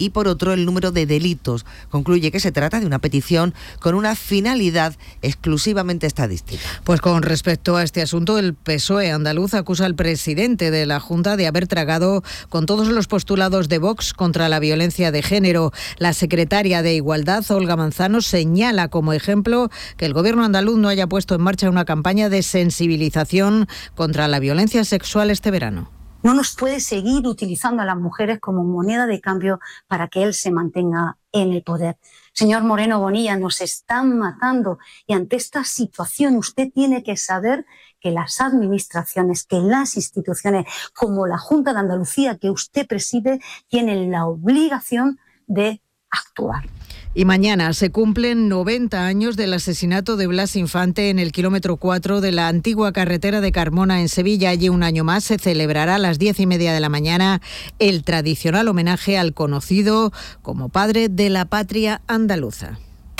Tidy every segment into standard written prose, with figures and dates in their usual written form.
y por otro el número de delitos. Concluye que se trata de una petición con una finalidad exclusivamente estadística. Pues con respecto a este asunto, el PSOE andaluz acusa al presidente de la Junta de haber tragado con todos los postulados de Vox contra la violencia de género. La secretaria de Igualdad, Olga Manzano, señala como ejemplo que el gobierno andaluz no haya puesto en marcha una campaña de sensibilización contra la violencia sexual este verano. No nos puede seguir utilizando a las mujeres como moneda de cambio para que él se mantenga en el poder. Señor Moreno Bonilla, nos están matando y ante esta situación usted tiene que saber que las administraciones, que las instituciones como la Junta de Andalucía que usted preside tienen la obligación de actuar. Y mañana se cumplen 90 años del asesinato de Blas Infante en el kilómetro 4 de la antigua carretera de Carmona en Sevilla. Allí un año más se celebrará a las 10:30 de la mañana el tradicional homenaje al conocido como padre de la patria andaluza.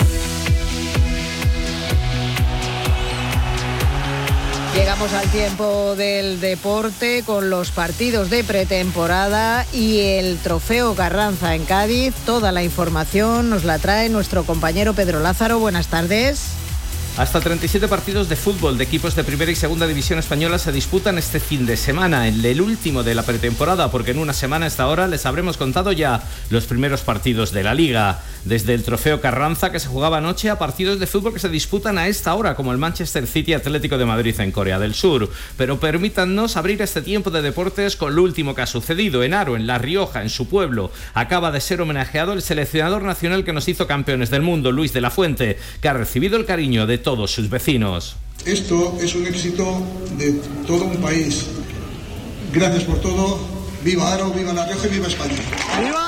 Llegamos al tiempo del deporte con los partidos de pretemporada y el Trofeo Carranza en Cádiz. Toda la información nos la trae nuestro compañero Pedro Lázaro. Buenas tardes. Hasta 37 partidos de fútbol de equipos de primera y segunda división española se disputan este fin de semana, el último de la pretemporada, porque en una semana a esta hora les habremos contado ya los primeros partidos de la Liga. Desde el Trofeo Carranza, que se jugaba anoche, a partidos de fútbol que se disputan a esta hora, como el Manchester City Atlético de Madrid en Corea del Sur. Pero permítannos abrir este tiempo de deportes con lo último que ha sucedido. En Haro, en La Rioja, en su pueblo, acaba de ser homenajeado el seleccionador nacional que nos hizo campeones del mundo, Luis de la Fuente, que ha recibido el cariño de todos sus vecinos. Esto es un éxito de todo un país. Gracias por todo. Viva Haro, viva La Rioja y viva España. ¡Viva!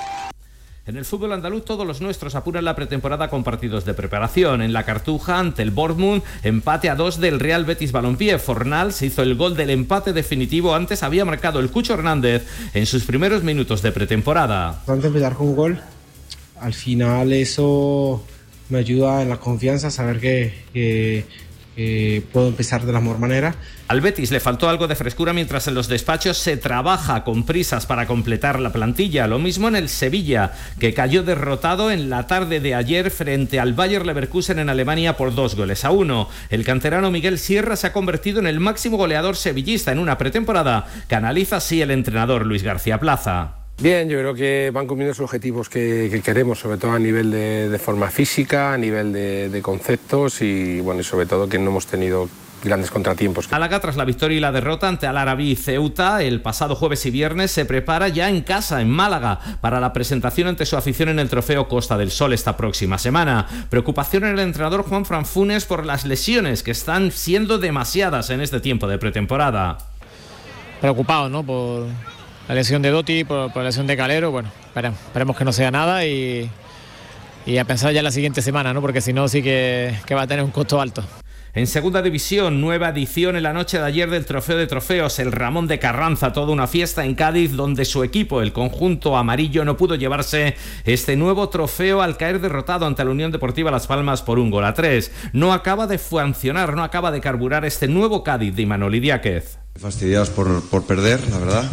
En el fútbol andaluz todos los nuestros apuran la pretemporada con partidos de preparación. En la Cartuja, ante el Bournemouth, empate a 2 del Real Betis Balompié. Fornal se hizo el gol del empate definitivo. Antes había marcado el Cucho Hernández en sus primeros minutos de pretemporada. Antes de empezar con un gol, al final eso me ayuda en la confianza, saber que puedo empezar de la mejor manera. Al Betis le faltó algo de frescura mientras en los despachos se trabaja con prisas para completar la plantilla. Lo mismo en el Sevilla, que cayó derrotado en la tarde de ayer frente al Bayer Leverkusen en Alemania por 2-1. El canterano Miguel Sierra se ha convertido en el máximo goleador sevillista en una pretemporada que analiza así el entrenador Luis García Plaza. Bien, yo creo que van cumpliendo los objetivos que queremos, sobre todo a nivel de forma física, a nivel de conceptos y bueno, y sobre todo que no hemos tenido grandes contratiempos. Málaga, tras la victoria y la derrota ante Al Arabí y Ceuta el pasado jueves y viernes, se prepara ya en casa, en Málaga, para la presentación ante su afición en el Trofeo Costa del Sol esta próxima semana. Preocupación en el entrenador Juan Fran Funes por las lesiones que están siendo demasiadas en este tiempo de pretemporada. Preocupado, ¿no?, por la lesión de Dotti, por la lesión de Calero. Bueno, esperemos que no sea nada y a pensar ya en la siguiente semana, ¿no?, porque si no sí que va a tener un costo alto. En segunda división, nueva edición en la noche de ayer del Trofeo de Trofeos, el Ramón de Carranza, toda una fiesta en Cádiz donde su equipo, el conjunto amarillo, no pudo llevarse este nuevo trofeo al caer derrotado ante la Unión Deportiva Las Palmas por 1-3. No acaba de funcionar, no acaba de carburar este nuevo Cádiz de Imanol Idiáquez. Fastidiados por perder, la verdad.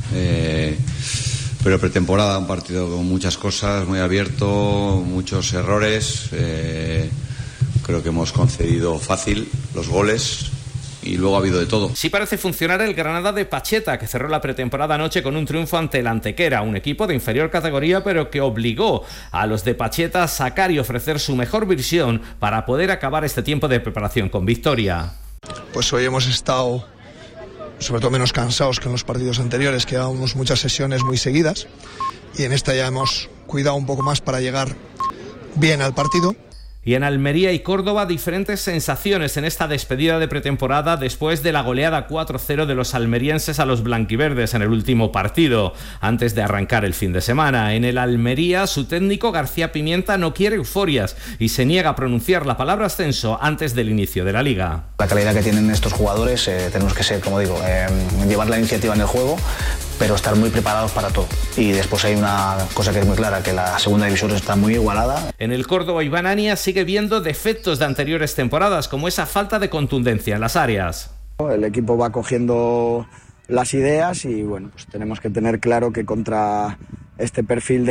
Pero pretemporada, un partido con muchas cosas, muy abierto, muchos errores. Creo que hemos concedido fácil los goles y luego ha habido de todo. Sí parece funcionar el Granada de Pacheta, que cerró la pretemporada anoche con un triunfo ante el Antequera, un equipo de inferior categoría, pero que obligó a los de Pacheta a sacar y ofrecer su mejor versión para poder acabar este tiempo de preparación con victoria. Pues hoy hemos estado sobre todo menos cansados que en los partidos anteriores, que dábamos muchas sesiones muy seguidas, y en esta ya hemos cuidado un poco más para llegar bien al partido. Y en Almería y Córdoba, diferentes sensaciones en esta despedida de pretemporada después de la goleada 4-0 de los almerienses a los blanquiverdes en el último partido, antes de arrancar el fin de semana. En el Almería, su técnico García Pimienta no quiere euforias y se niega a pronunciar la palabra ascenso antes del inicio de la Liga. La calidad que tienen estos jugadores, tenemos que ser, como digo, llevar la iniciativa en el juego, pero estar muy preparados para todo. Y después hay una cosa que es muy clara, que la segunda división está muy igualada. En el Córdoba, Iván Ania sigue viendo defectos de anteriores temporadas, como esa falta de contundencia en las áreas. El equipo va cogiendo las ideas y bueno, pues tenemos que tener claro que contra este perfil